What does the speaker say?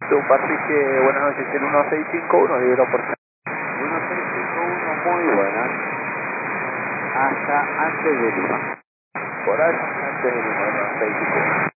Superficie, buenas noches, el 1651, libero por 1651, muy buenas. Hasta antes de Lima. por ahí, antes de 1651.